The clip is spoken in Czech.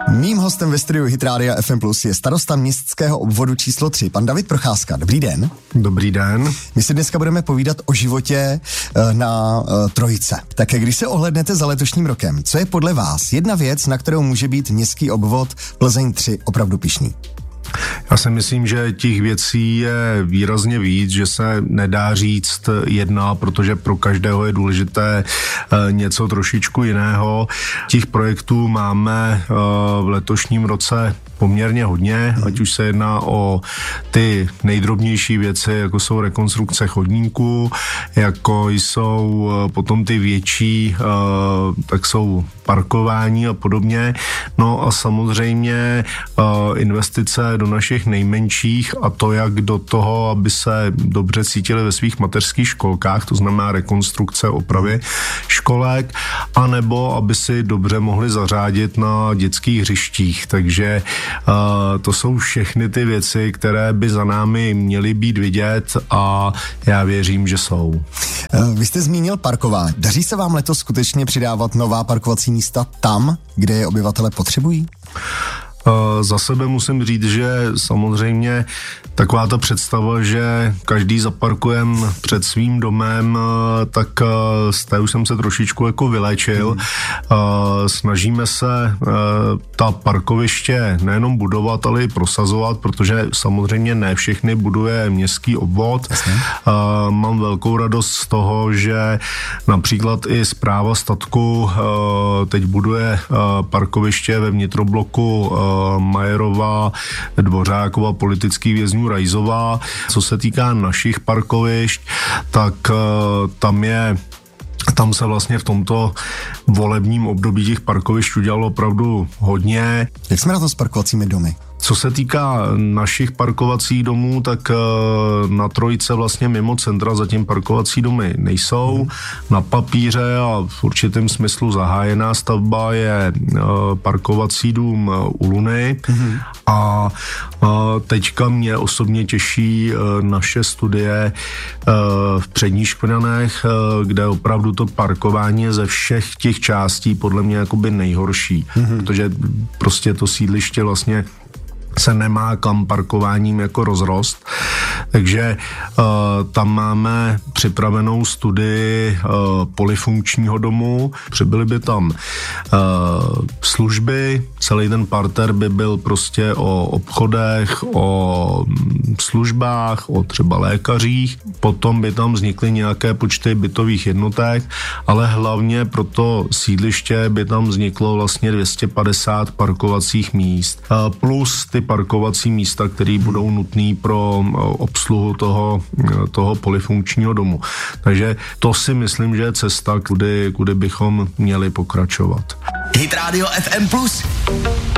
Mým hostem ve studiu Hit Rádia FM Plus je starosta městského obvodu číslo 3, pan David Procházka. Dobrý den. Dobrý den. My si dneska budeme povídat o životě na Trojice. Tak když se ohlédnete za letošním rokem, co je podle vás jedna věc, na kterou může být městský obvod Plzeň 3 opravdu pyšný? Já si myslím, že těch věcí je výrazně víc, že se nedá říct jedna, protože pro každého je důležité něco trošičku jiného. Těch projektů máme v letošním roce poměrně hodně, ať už se jedná o ty nejdrobnější věci, jako jsou rekonstrukce chodníků, jako jsou potom ty větší, tak jsou parkování a podobně. No a samozřejmě investice do našich nejmenších a to, jak do toho, aby se dobře cítili ve svých mateřských školkách, to znamená rekonstrukce, opravy školek, anebo aby si dobře mohli zařádit na dětských hřištích. Takže to jsou všechny ty věci, které by za námi měly být vidět a já věřím, že jsou. Vy jste zmínil parkování. Daří se vám letos skutečně přidávat nová parkovací místa tam, kde je obyvatele potřebují? Za sebe musím říct, že samozřejmě taková ta představa, že každý zaparkujem před svým domem, tak z té už jsem se trošičku jako vylečil. Snažíme se ta parkoviště nejenom budovat, ale i prosazovat, protože samozřejmě ne všechny buduje městský obvod. Mám velkou radost z toho, že například i správa statku teď buduje parkoviště ve vnitrobloku Majerova, Dvořákova, politických vězňů Rajzová. Co se týká našich parkovišť, tak tam se vlastně v tomto volebním období těch parkovišť udělalo opravdu hodně. Jak jsme na to s parkovacími domy? Co se týká našich parkovacích domů, tak na Trojice vlastně mimo centra zatím parkovací domy nejsou. Na papíře a v určitém smyslu zahájená stavba je parkovací dům u Luny. A teďka mě osobně těší naše studie v Předních Škvrnanech, kde opravdu to parkování je ze všech těch částí podle mě jakoby nejhorší, protože prostě to sídliště vlastně se nemá kam parkováním jako rozrost. Takže tam máme připravenou studii polifunkčního domu. Přibyly by tam služby, celý ten parter by byl prostě o obchodech, o službách, o třeba lékařích. Potom by tam vznikly nějaké počty bytových jednotek, ale hlavně pro to sídliště by tam vzniklo vlastně 250 parkovacích míst. Plus ty parkovací místa, které budou nutné pro obsluhu toho polifunkčního domu. Takže to si myslím, že je cesta, kudy bychom měli pokračovat. Hit Radio FM Plus.